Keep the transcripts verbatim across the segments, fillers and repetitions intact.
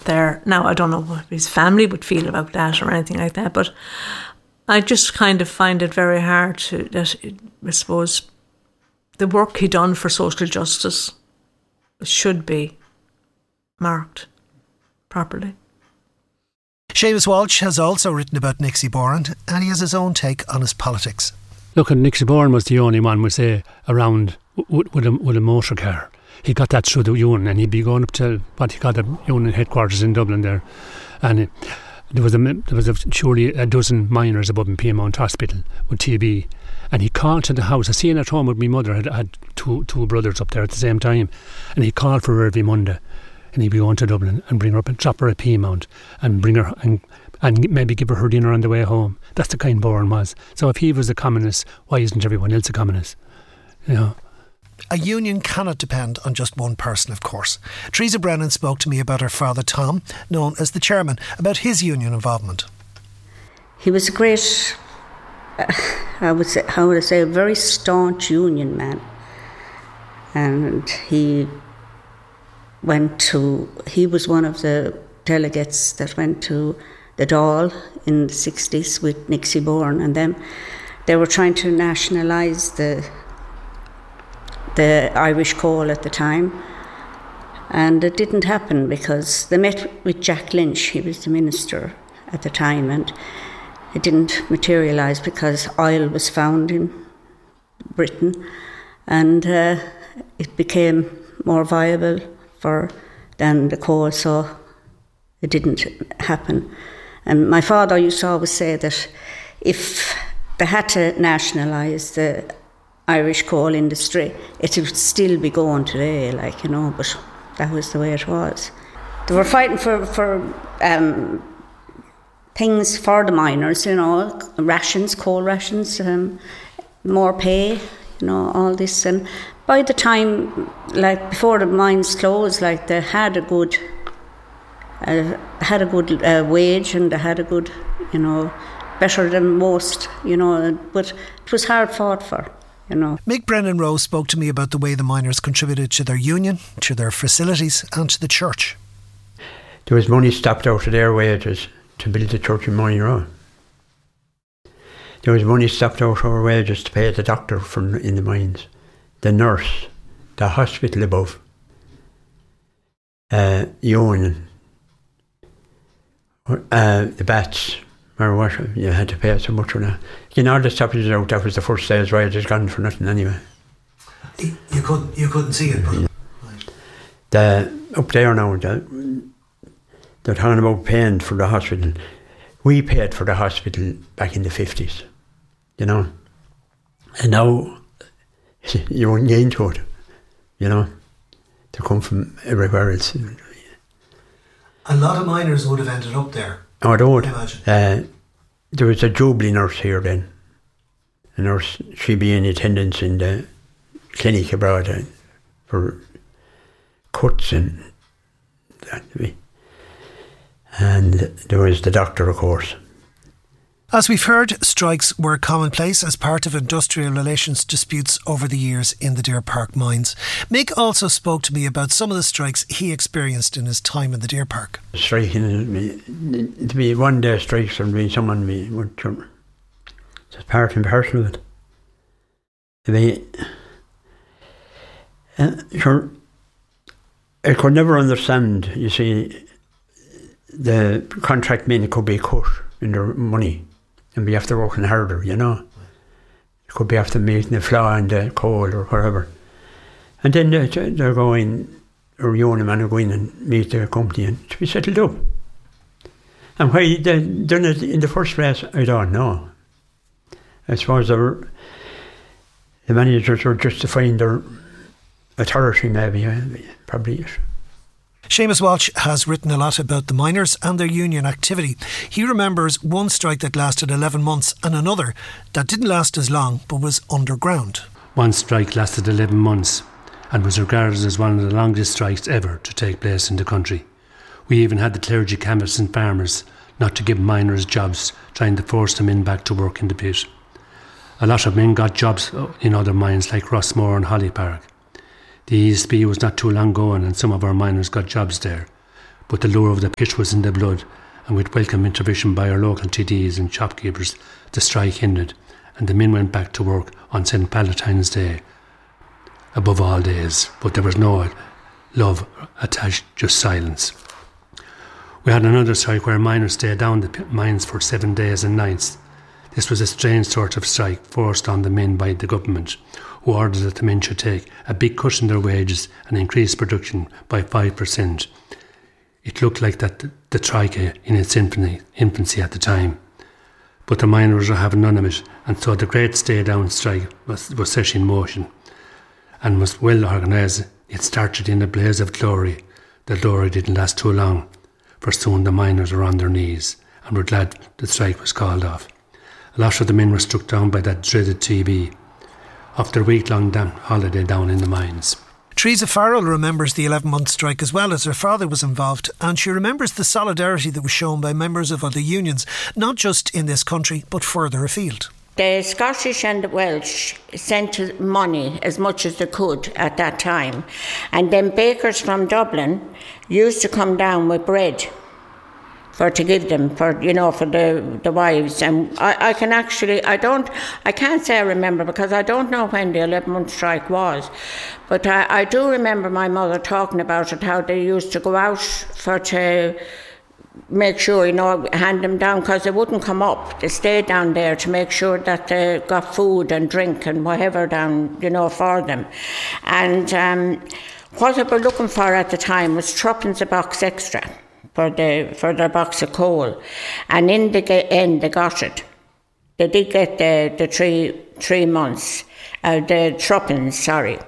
there. Now, I don't know what his family would feel about that or anything like that, but I just kind of find it very hard to, that, I suppose, the work he done for social justice should be marked properly. Seamus Walsh has also written about Nixie Boran, and he has his own take on his politics. Look, Nixie Boran was the only one, we say, around w- with, a, with a motor car. He got that through the union, and he'd be going up to what he got a union headquarters in Dublin there, and it, there was a there was a, surely a dozen miners above in Piedmont Hospital with T B, and he called to the house. I seen at home with my mother, had had two two brothers up there at the same time, and he called for her every Monday, and he'd be going to Dublin and bring her up and drop her at Piedmont and bring her and and maybe give her her dinner on the way home. That's the kind Boran was. So if he was a communist, why isn't everyone else a communist? You know. A union cannot depend on just one person, of course. Teresa Brennan spoke to me about her father Tom, known as the chairman, about his union involvement. He was a great, uh, I would say, how would I say, a very staunch union man. And he went to, he was one of the delegates that went to the Dáil in the sixties with Nixie Boran and them. They were trying to nationalise the the Irish coal at the time, and it didn't happen because they met with Jack Lynch. He was the minister at the time, and it didn't materialise because oil was found in Britain, and uh, it became more viable for than the coal, so it didn't happen. And my father used to always say that if they had to nationalise the Irish coal industry, it would still be going today, like, you know, but that was the way it was. They were fighting for, for um, things for the miners, you know, rations, coal rations, um, more pay, you know, all this. And by the time, like, before the mines closed, like, they had a good, uh, had a good uh, wage, and they had a good, you know, better than most, you know, but it was hard fought for. You know. Mick Brennan Rose spoke to me about the way the miners contributed to their union, to their facilities and to the church. There was money stopped out of their wages to build the church in Moyne. There was money stopped out of our wages to pay the doctor from in the mines, the nurse, the hospital above, uh, union, uh, the bats. Or what, you had to pay so much for that. You know, all the stoppages out, that was the first day's wages gone for nothing anyway. You couldn't, you couldn't see it, but... Yeah. The, up there now, the, they're talking about paying for the hospital. We paid for the hospital back in the fifties, you know. And now, you wouldn't get into it, you know. They come from everywhere else. A lot of miners would have ended up there. Oh, I don't. Uh, there was a Jubilee nurse here then. A nurse, she'd be in attendance in the clinic abroad uh, for cuts and that. And there was the doctor, of course. As we've heard, strikes were commonplace as part of industrial relations disputes over the years in the Deer Park mines. Mick also spoke to me about some of the strikes he experienced in his time in the Deer Park. Striking, to be one day strikes and being someone be it's part and parcel of it. To be, uh, sure, I could never understand, you see, the contract men could be cut in their money and be after working harder, you know. It could be after meeting the flaw and the coal or whatever. And then they, they're going, or union man will go in and meet the company and to be settled up. And why they done it in the first place, I don't know. I suppose they were, the managers were justifying their authority, maybe, probably is. Seamus Walsh has written a lot about the miners and their union activity. He remembers one strike that lasted eleven months and another that didn't last as long but was underground. One strike lasted eleven months and was regarded as one of the longest strikes ever to take place in the country. We even had the clergy canvassing farmers not to give miners jobs, trying to force them in back to work in the pit. A lot of men got jobs in other mines like Rossmore and Holly Park. The E S B was not too long going and some of our miners got jobs there. but the lure of the pitch was in the blood, and with welcome intervention by our local T Ds and shopkeepers, the strike ended, and the men went back to work on Saint Valentine's Day, above all days, but there was no love attached, just silence. We had another strike where miners stayed down the mines for seven days and nights. This was a strange sort of strike forced on the men by the government, who ordered that the men should take a big cut in their wages and increase production by five percent. It looked like that the troika in its infancy at the time. But the miners were having none of it, and so the great stay-down strike was, was set in motion and was well organised. It started in a blaze of glory. The glory didn't last too long, for soon the miners were on their knees and were glad the strike was called off. A lot of the men were struck down by that dreaded T B after a week-long damp holiday down in the mines. Teresa Farrell remembers the eleven-month strike as well, as her father was involved, and she remembers the solidarity that was shown by members of other unions, not just in this country but further afield. The Scottish and the Welsh sent money as much as they could at that time, and then bakers from Dublin used to come down with bread for to give them for you know for the the wives. And I, I can actually I don't I can't say I remember, because I don't know when the eleven month strike was, but I, I do remember my mother talking about it, how they used to go out for to make sure, you know, hand them down, because they wouldn't come up. They stayed down there to make sure that they got food and drink and whatever down, you know, for them. And um, what they were looking for at the time was threepence a box extra for the for their box of coal, and in the end they got it. They did get the the three three months, uh, the threepence, sorry.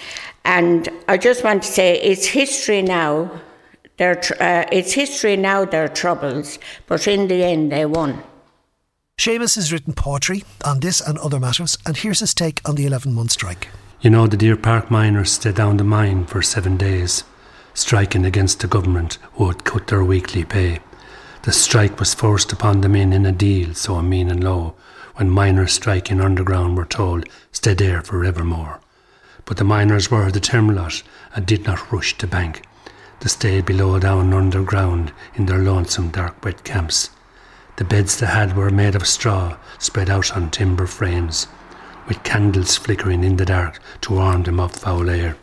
And I just want to say, it's history now. Their uh, it's history now. Their troubles, but in the end they won. Seamus has written poetry on this and other matters, and here's his take on the eleven-month strike. You know, the Deer Park miners stayed down the mine for seven days, striking against the government who had cut their weekly pay. The strike was forced upon the men in a deal so mean and low, when miners striking underground were told, stay there for evermore. But the miners were the Termelot and did not rush to bank. They stayed below down underground in their lonesome dark wet camps. The beds they had were made of straw spread out on timber frames, with candles flickering in the dark to warm them of foul air.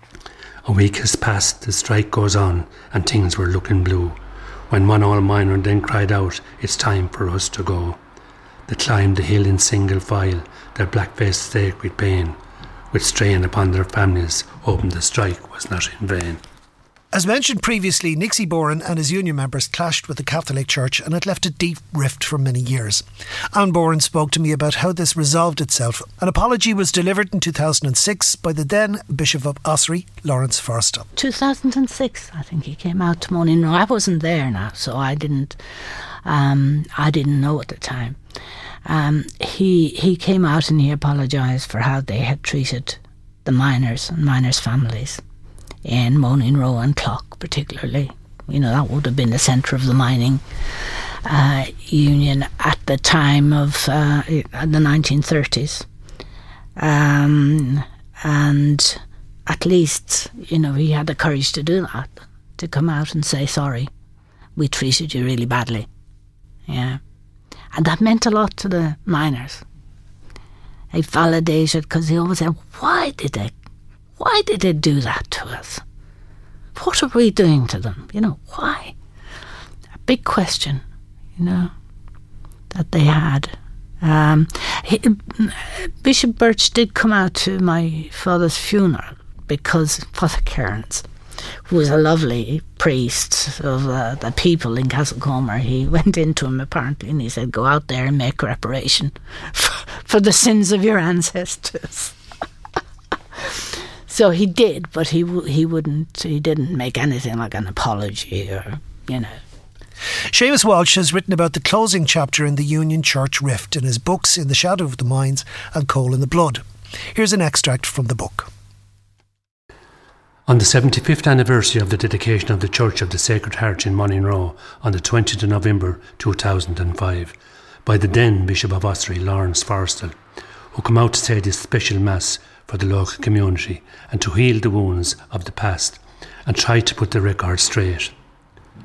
A week has passed, the strike goes on, and things were looking blue, when one old miner then cried out, it's time for us to go. They climbed the hill in single file, their black faces ached with pain, with strain upon their families, hoping the strike was not in vain. As mentioned previously, Nixie Boran and his union members clashed with the Catholic Church, and it left a deep rift for many years. Anne Boran spoke to me about how this resolved itself. An apology was delivered in two thousand six by the then Bishop of Ossory, Lawrence Forster. two thousand six, I think he came out to Moaning Row. I wasn't there now, so I didn't um, I didn't know at the time. Um, he he came out and he apologised for how they had treated the miners and miners' families in Moaning Row and Clock particularly. You know, that would have been the centre of the mining uh, union at the time of uh, the nineteen thirties. Um, and at least, you know, he had the courage to do that, to come out and say, sorry, we treated you really badly. Yeah. And that meant a lot to the miners. They validated, because they always said, why did they Why did they do that to us? What are we doing to them? You know, why? A big question, you know, that they had. Um, he, Bishop Birch did come out to my father's funeral, because Father Cairns, who was a lovely priest of uh, the people in Castlecomer, he went into him apparently and he said, go out there and make reparation for, for the sins of your ancestors. So he did, but he he wouldn't. He didn't make anything like an apology, or you know. Seamus Walsh has written about the closing chapter in the Union Church rift in his books In the Shadow of the Mines and Coal in the Blood. Here's an extract from the book. On the seventy-fifth anniversary of the dedication of the Church of the Sacred Heart in Moaning Row on the twentieth of November two thousand five, by the then Bishop of Ossory, Lawrence Forster, who came out to say this special Mass for the local community and to heal the wounds of the past and try to put the record straight.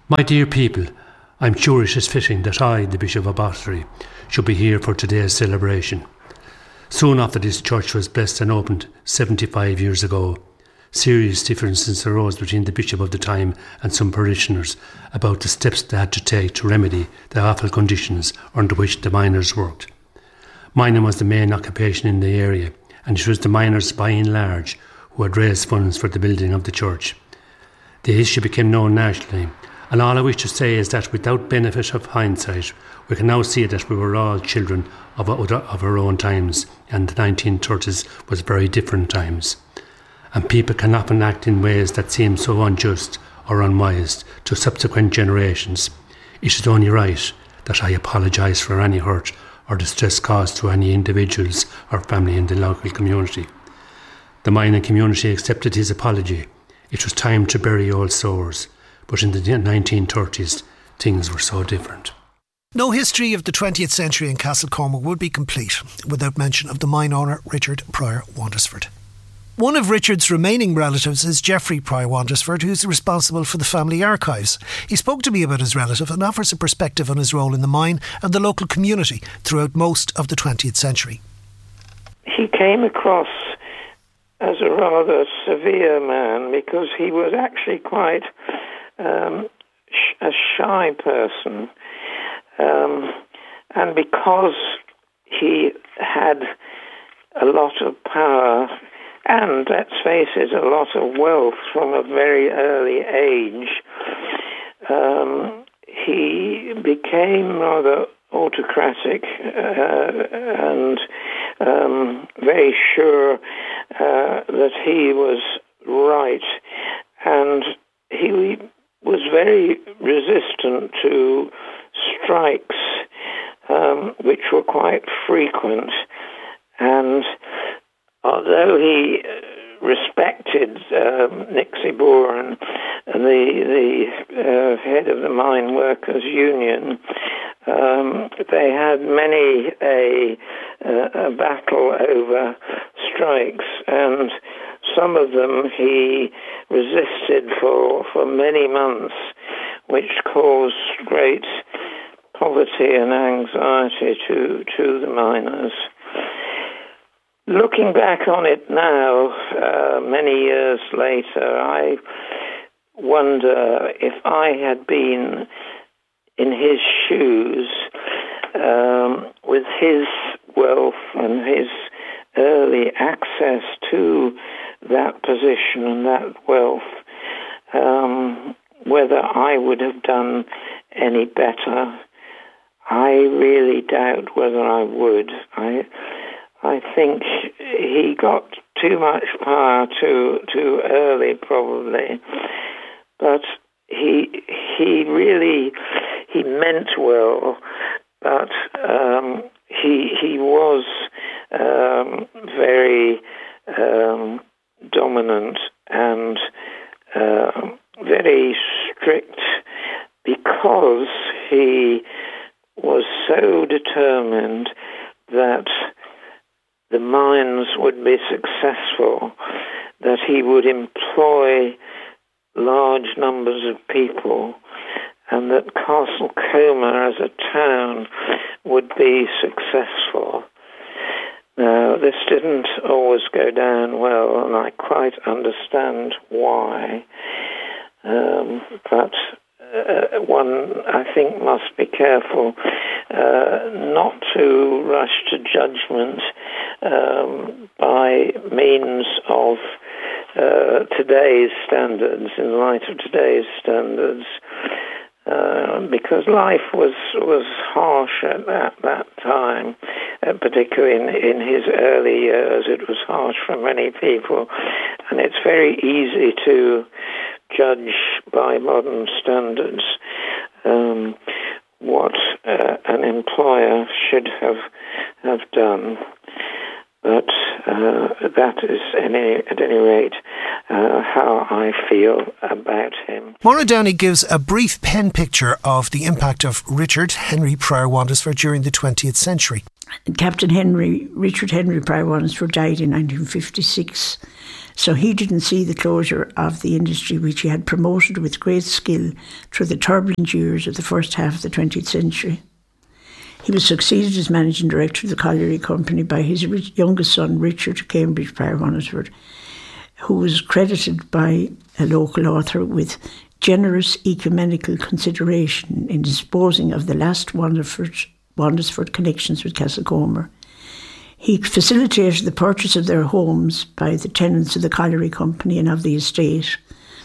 My dear people, I'm sure it is fitting that I, the Bishop of Ossory, should be here for today's celebration. Soon after this church was blessed and opened seventy-five years ago, serious differences arose between the bishop of the time and some parishioners about the steps they had to take to remedy the awful conditions under which the miners worked. Mining was the main occupation in the area, and it was the miners by and large who had raised funds for the building of the church. The issue became known nationally, and all I wish to say is that without benefit of hindsight, we can now see that we were all children of our, of our own times, and the nineteen thirties was very different times. And people can often act in ways that seem so unjust or unwise to subsequent generations. It is only right that I apologise for any hurt or distress caused to any individuals or family in the local community. The mining community accepted his apology. It was time to bury old sores, but in the nineteen thirties, things were so different. No history of the twentieth century in Castlecormac would be complete without mention of the mine owner Richard Pryor Wandersford. One of Richard's remaining relatives is Geoffrey Pryor Wandersford, who's responsible for the family archives. He spoke to me about his relative and offers a perspective on his role in the mine and the local community throughout most of the twentieth century. He came across as a rather severe man because he was actually quite um, sh- a shy person. Um, and because he had a lot of power and, let's face it, a lot of wealth from a very early age, um, he became rather autocratic uh, and um, very sure uh, that he was right, and he was very resistant to strikes, um, which were quite frequent. And although he respected um, Nixie Boran, the the uh, head of the Mine Workers Union, um, they had many a, a battle over strikes, and some of them he resisted for, for many months, which caused great poverty and anxiety to, to the miners. Looking back on it now, uh, many years later, I wonder if I had been in his shoes, um, with his wealth and his early access to that position and that wealth, um, whether I would have done any better. I really doubt whether I would. I I think he got too much power too too early, probably. But he he really he meant well, but um, he he was um, very um, dominant and uh, very strict because he was so determined that the mines would be successful, that he would employ large numbers of people, and that Castlecormac as a town would be successful. Now, this didn't always go down well, and I quite understand why. Um, but uh, one, I think, must be careful uh, not to rush to judgment um, by means of uh, today's standards, in light of today's standards, uh, because life was was harsh at that, that time, uh, particularly in, in his early years. It was harsh for many people, and it's very easy to judge by modern standards um, what uh, an employer should have have done. But uh, that is, any, at any rate, uh, how I feel about him. Maura Downey gives a brief pen picture of the impact of Richard Henry Pryor-Wandesford during the twentieth century. Captain Henry, Richard Henry Pryor-Wandesford died in nineteen fifty-six. So he didn't see the closure of the industry which he had promoted with great skill through the turbulent years of the first half of the twentieth century. He was succeeded as managing director of the Colliery Company by his youngest son, Richard Cambridge Pryor-Wandesford, who was credited by a local author with generous ecumenical consideration in disposing of the last Wandesford, Wandesford connections with Castlecomer. He facilitated the purchase of their homes by the tenants of the Colliery Company and of the estate.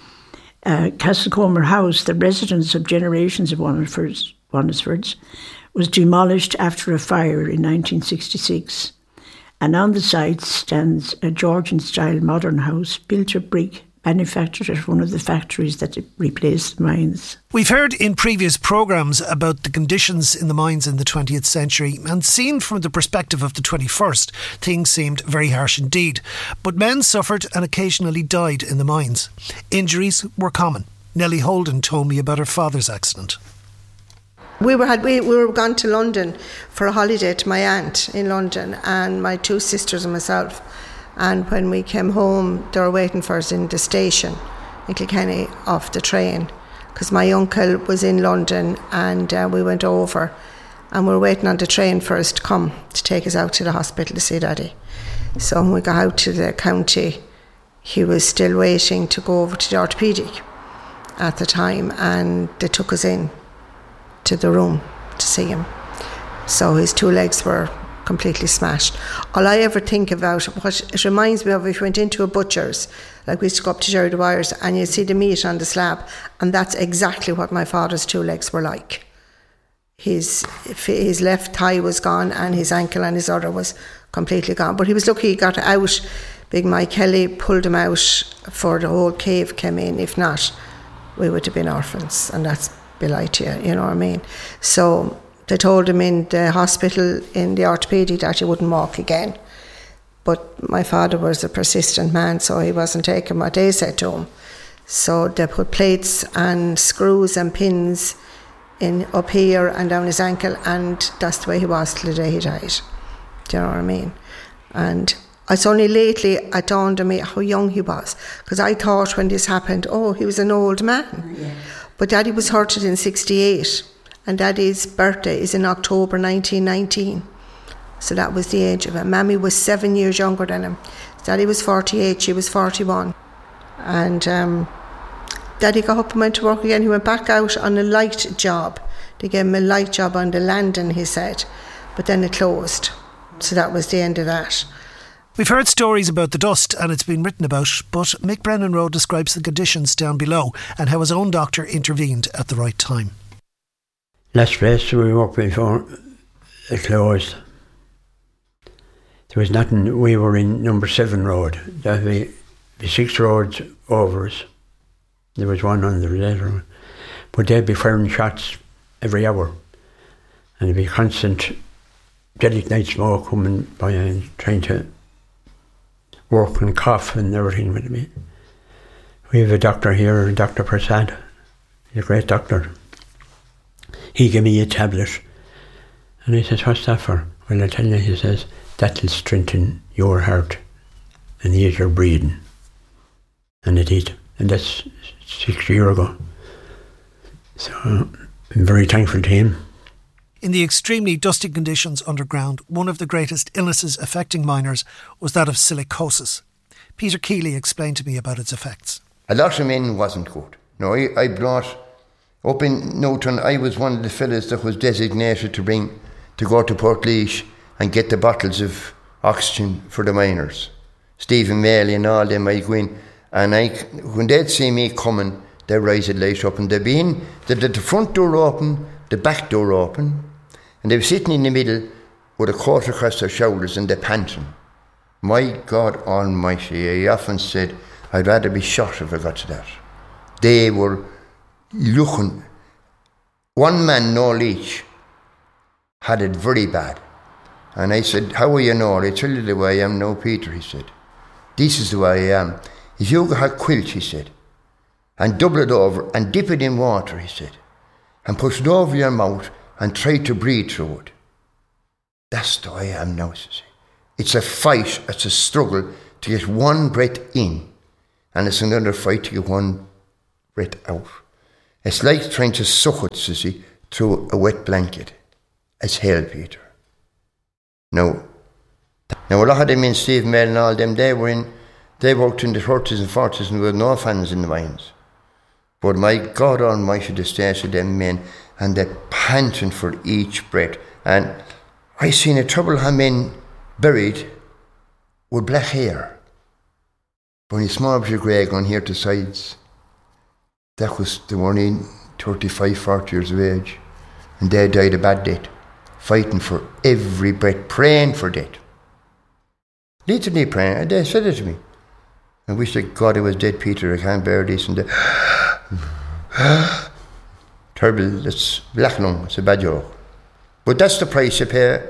Uh, Castlecomer House, the residence of generations of Wandesfords, Wandesfords, was demolished after a fire in nineteen sixty-six. And on the site stands a Georgian-style modern house built of brick, manufactured at one of the factories that replaced the mines. We've heard in previous programmes about the conditions in the mines in the twentieth century, and seen from the perspective of the twenty-first, things seemed very harsh indeed. But men suffered and occasionally died in the mines. Injuries were common. Nellie Holden told me about her father's accident. We were had we, we were gone to London for a holiday to my aunt in London, and my two sisters and myself. And when we came home, they were waiting for us in the station in Kilkenny off the train, because my uncle was in London, and uh, we went over, and we were waiting on the train for us to come to take us out to the hospital to see Daddy. So when we got out to the county, he was still waiting to go over to the orthopaedic at the time, and they took us in to the room to see him. So his two legs were completely smashed. All I ever think about, what it reminds me of, if you went into a butcher's, like we used to go up to Jerry Dwyer's, and you'd see the meat on the slab, and that's exactly what my father's two legs were like. His his left thigh was gone, and his ankle and his other was completely gone. But he was lucky he got out. Big Mike Kelly pulled him out before the whole cave came in. If not, we would have been orphans, and that's belike to you, you know what I mean? So they told him in the hospital, in the orthopaedic, that he wouldn't walk again. But my father was a persistent man, so he wasn't taking what they said to him. So they put plates and screws and pins in up here and down his ankle, and that's the way he was till the day he died. Do you know what I mean? And it's only lately it dawned on me how young he was, because I thought when this happened, oh, he was an old man. Yeah. But Daddy was hurted in sixty-eight, and Daddy's birthday is in October nineteen nineteen. So that was the age of him. Mammy was seven years younger than him. Daddy was forty-eight, she was forty-one. And um, Daddy got up and went to work again. He went back out on a light job. They gave him a light job on the landing, he said. But then it closed. So that was the end of that. We've heard stories about the dust, and it's been written about, but Mick Brennan Rowe describes the conditions down below and how his own doctor intervened at the right time. Last place we worked before it closed. There was nothing. We were in number seven road. There'd be, be six roads over us. There was one under there. But they'd be firing shots every hour. And there'd be constant deadly night smoke coming by and trying to work and cough and everything with me. We have a doctor here, Doctor Prasad. He's a great doctor. He gave me a tablet. And I says, what's that for? Well, I tell you, he says, that'll strengthen your heart and ease your breathing. And it did. And that's six years ago. So I'm very thankful to him. In the extremely dusty conditions underground, one of the greatest illnesses affecting miners was that of silicosis. Peter Keeley explained to me about its effects. A lot of men wasn't good. No, I, I brought, up in Newton, I was one of the fellas that was designated to bring, to go to Portlaoise and get the bottles of oxygen for the miners. Stephen Maley and all them, I'd go in, and I, when they'd see me coming, they'd rise a light up, and they'd be in, they'd the front door open, the back door open, and they were sitting in the middle with a coat across their shoulders and they're panting. My God Almighty, I often said, I'd rather be shot if I got to that. They were looking, one man, no leech, had it very bad. And I said, how are you now? I tell you the way I am now, Peter, he said. This is the way I am. If you got a quilt, he said, and double it over and dip it in water, he said, and put it over your mouth and try to breathe through it. That's the way I am now, says he. It's a fight, it's a struggle to get one breath in, and it's another fight to get one breath out. It's like trying to suck it, says he, through a wet blanket. It's hell, Peter. Now, now a lot of them in Steve Mail and all them, they were in, they worked in the thirties and forties and there were no fans in the mines. But my God Almighty, the stage of them men, and they're panting for each breath. And I seen a trouble how men buried with black hair. But when you small bit of grey going here to sides, that was, they were only thirty-five, forty years of age. And they died a bad death, fighting for every breath, praying for death. Literally praying, and they said it to me. I wish that God I was dead, Peter, I can't bear this and that. Terrible, it's black lung, it's a bad joke. But that's the price you pay,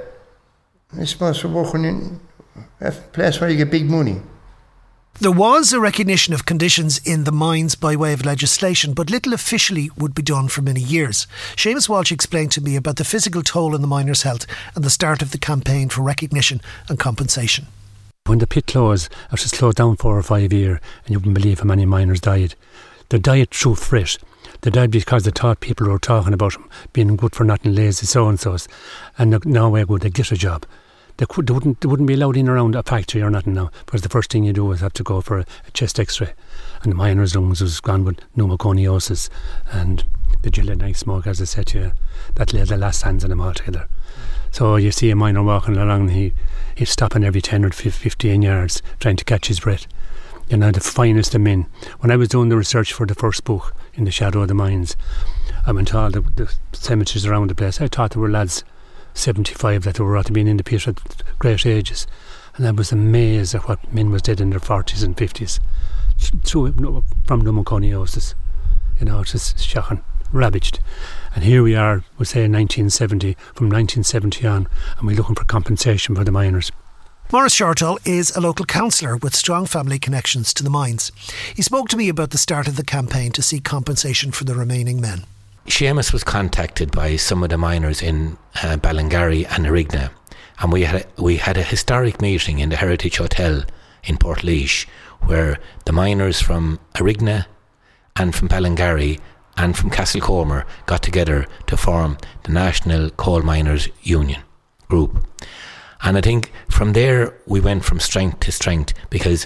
I suppose, for working in a place where you get big money. There was a recognition of conditions in the mines by way of legislation, but little officially would be done for many years. Seamus Walsh explained to me about the physical toll on the miners' health and the start of the campaign for recognition and compensation. When the pit closed, it was closed down four or five years, and you wouldn't believe how many miners died. They died through fret. They died because they thought people were talking about them being good for nothing, lazy so-and-sos, and no way good, they get a job. They, could, they, wouldn't, they wouldn't be allowed in around a factory or nothing now, because the first thing you do is have to go for a, a chest x-ray. And the miner's lungs was gone with pneumoconiosis and the Gillette night smoke, as I said to you, that laid the last hands on them altogether. So you see a miner walking along and he, he's stopping every ten or fifteen yards trying to catch his breath. You know, the finest of men. When I was doing the research for the first book, In the Shadow of the Mines, I went to all the, the cemeteries around the place. I thought there were lads seventy-five that were out being in the pit at great ages, and I was amazed at what men was dead in their forties and fifties through, from pneumoconiosis. You know, it's just shocking, ravaged. And here we are, we say nineteen seventy, from nineteen seventy on, and we're looking for compensation for the miners. Maurice Shortall is a local councillor with strong family connections to the mines. He spoke to me about the start of the campaign to seek compensation for the remaining men. Seamus was contacted by some of the miners in uh, Ballingarry and Arigna, and we had a, we had a historic meeting in the Heritage Hotel in Portlaoise, where the miners from Arigna and from Ballingarry and from Castlecomer got together to form the National Coal Miners Union group. And I think from there we went from strength to strength, because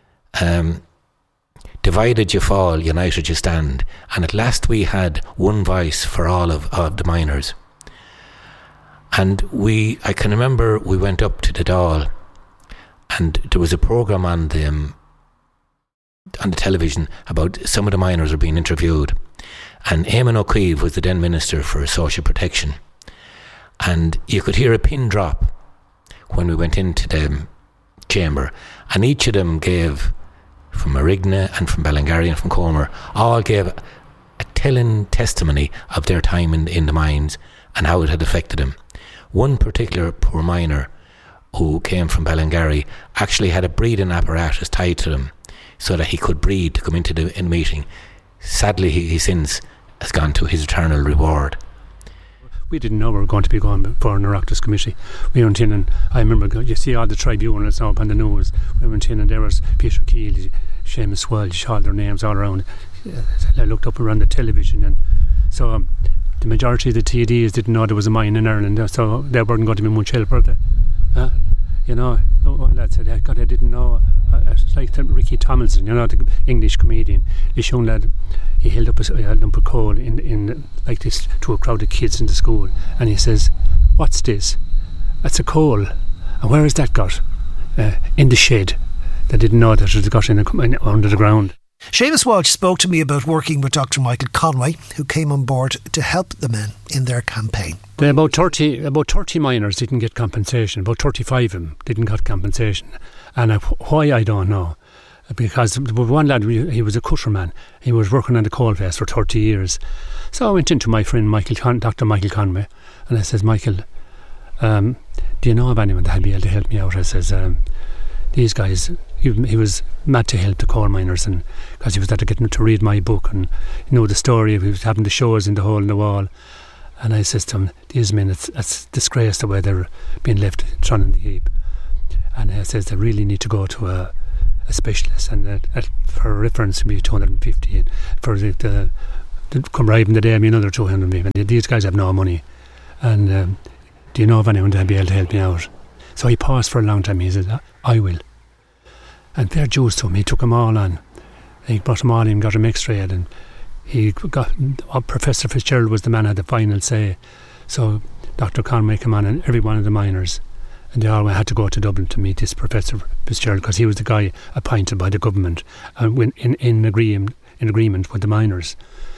um, divided you fall, united you stand. And at last we had one voice for all of, of the miners. And we, I can remember we went up to the Dáil, and there was a programme on the, um, on the television about some of the miners were being interviewed. And Eamon O'Keefe was the then Minister for Social Protection. And you could hear a pin drop when we went into the chamber, and each of them gave, from Arigna and from Ballingarry and from Comer, all gave a telling testimony of their time in, in the mines and how it had affected them. One particular poor miner who came from Ballingarry actually had a breathing apparatus tied to him so that he could breathe to come into the in meeting. Sadly, he, he since has gone to his eternal reward. We didn't know we were going to be going for an Oireachtas committee. We went in, and I remember, you see all the tribunals now up on the news. We went in and there was Peter Keeley, Seamus Walsh, all their names all around. I looked up around the television, and so um, the majority of the T Ds didn't know there was a mine in Ireland, so they weren't going to be much help, were they? Uh, you know, one lad said, God, I didn't know. Uh, it's like Ricky Tomlinson, you know, the English comedian. This young lad, he held up a, a lump of coal in, in like this to a crowd of kids in the school, and he says, what's this? That's a coal. And where has that got? Uh, in the shed. They didn't know that it had got in, a, in under the ground. Seamus Walsh spoke to me about working with Doctor Michael Conway, who came on board to help the men in their campaign. There about thirty, about thirty miners didn't get compensation. About thirty-five of them didn't get compensation, and uh, why I don't know. Because one lad, he was a cutterman. He was working on the coal face for thirty years. So I went into my friend Michael, Con- Doctor Michael Conway, and I says, Michael, um, do you know of anyone that would be able to help me out? I says, um, these guys, he, he was mad to help the coal miners, and because he was there to get them to read my book and you know the story. He was having the shows in the hole in the wall, and I says to him, these men, it's, it's disgrace the way they're being left thrown in the heap. And I says they really need to go to a, a specialist, and uh, uh, for reference to be two hundred fifty, and for the, the, the come arriving the day, I mean another two hundred fifty. And these guys have no money, and um, do you know of anyone that'll be able to help me out? So he paused for a long time. He said, I will. And fair dues to him, he took them all on. He brought them all in, got them x-rayed, and he got uh, Professor Fitzgerald was the man who had the final say. So Doctor Conway came on, and every one of the miners, and they all had to go to Dublin to meet this Professor Fitzgerald, because he was the guy appointed by the government and uh, in in, agree, in agreement with the miners.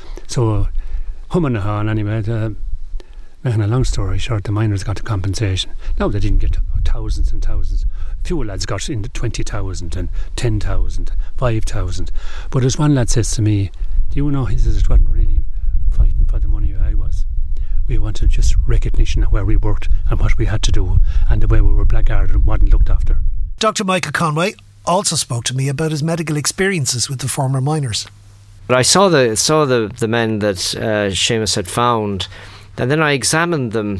So hum and a haw, anyway. The, making a long story short, the miners got the compensation. No, they didn't get thousands and thousands. A few lads got into twenty thousand and ten thousand, five thousand. But as one lad says to me, do you know, he says, it wasn't really fighting for the money I was. We wanted just recognition of where we worked and what we had to do, and the way we were blackguarded and wasn't looked after. Doctor Michael Conway also spoke to me about his medical experiences with the former miners. But I saw the saw the, the men that uh, Seamus had found, and then I examined them,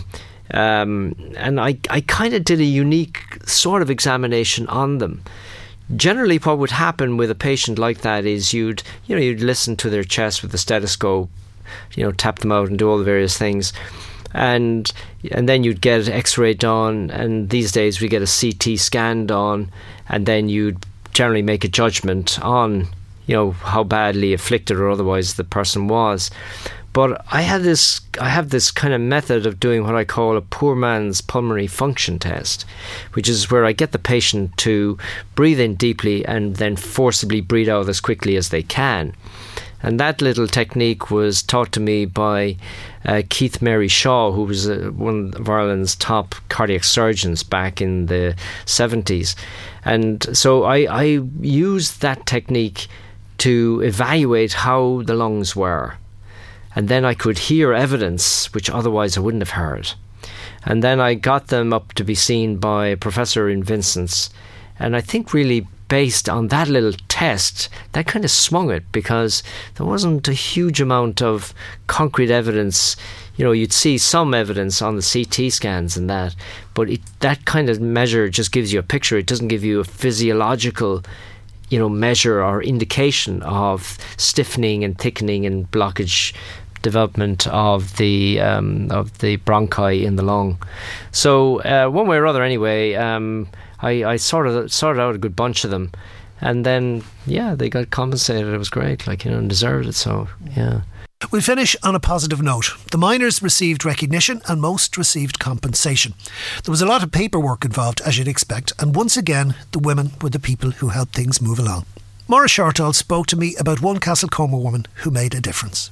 um, and I, I kind of did a unique sort of examination on them. Generally, what would happen with a patient like that is you'd you know you'd listen to their chest with the stethoscope, you know, tap them out and do all the various things, and and then you'd get X-ray done, and these days we get a C T scan done, and then you'd generally make a judgment on, you know, how badly afflicted or otherwise the person was. But I had this, I have this kind of method of doing what I call a poor man's pulmonary function test, which is where I get the patient to breathe in deeply and then forcibly breathe out as quickly as they can. And that little technique was taught to me by uh, Keith Mary Shaw, who was uh, one of Ireland's top cardiac surgeons back in the seventies. And so I, I used that technique to evaluate how the lungs were. And then I could hear evidence which otherwise I wouldn't have heard. And then I got them up to be seen by a professor in Vincent's. And I think really based on that little test, that kind of swung it, because there wasn't a huge amount of concrete evidence. You know, you'd see some evidence on the C T scans and that, but it, that kind of measure just gives you a picture. It doesn't give you a physiological, you know, measure or indication of stiffening and thickening and blockage development of the um, of the bronchi in the lung. So uh, one way or other, anyway, um, I, I sorted sorted out a good bunch of them, and then yeah, they got compensated. It was great, like, you know, and deserved it. So yeah. We finish on a positive note. The miners received recognition and most received compensation. There was a lot of paperwork involved, as you'd expect, and once again, the women were the people who helped things move along. Maura Shortall spoke to me about one Castlecomer woman who made a difference.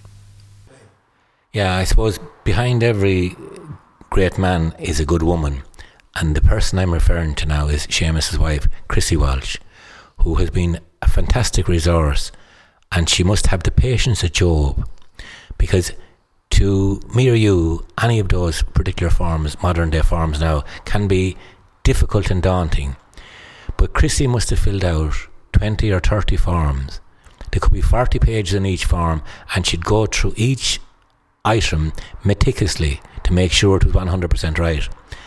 Yeah, I suppose behind every great man is a good woman, and the person I'm referring to now is Seamus's wife, Chrissy Walsh, who has been a fantastic resource, and she must have the patience of Job. Because to me or you, any of those particular forms, modern day forms now, can be difficult and daunting. But Chrissy must have filled out twenty or thirty forms. There could be forty pages in each form, and she'd go through each item meticulously to make sure it was one hundred percent right.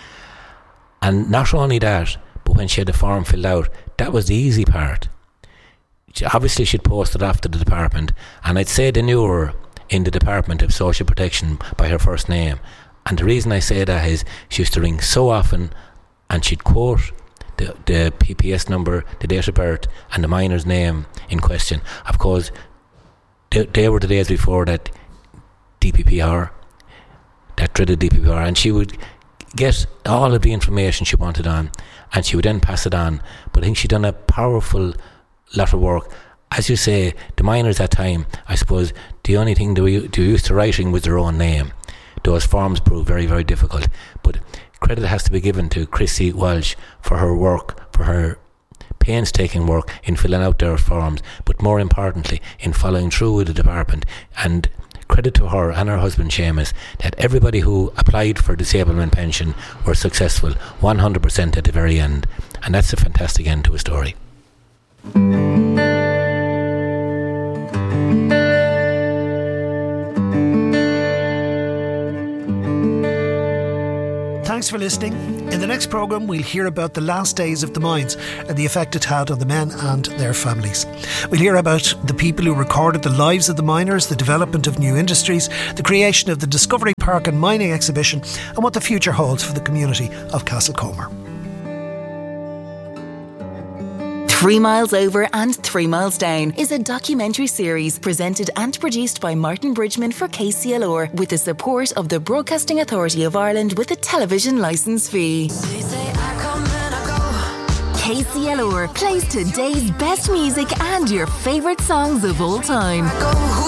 And not only that, but when she had the form filled out, that was the easy part. She, obviously she'd post it off to the department, and I'd say they knew her in the Department of Social Protection by her first name. And the reason I say that is she used to ring so often, and she'd quote the, the P P S number, the date of birth, and the miner's name in question. Of course, they, they were the days before that D P P R, that dreaded D P P R, and she would get all of the information she wanted on, and she would then pass it on. But I think she'd done a powerful lot of work. As you say, the miners at that time, I suppose the only thing they were used to writing was their own name. Those forms proved very, very difficult. But credit has to be given to Chrissy Walsh for her work, for her painstaking work in filling out their forms, but more importantly, in following through with the department. And credit to her and her husband Seamus that everybody who applied for disablement pension were successful one hundred percent at the very end. And that's a fantastic end to a story. Thanks for listening. In the next programme, we'll hear about the last days of the mines and the effect it had on the men and their families. We'll hear about the people who recorded the lives of the miners, the development of new industries, the creation of the Discovery Park and Mining Exhibition, and what the future holds for the community of Castlecomer. Three Miles Over and Three Miles Down is a documentary series presented and produced by Martin Bridgman for K C L R with the support of the Broadcasting Authority of Ireland with a television licence fee. K C L R plays today's best music and your favourite songs of all time.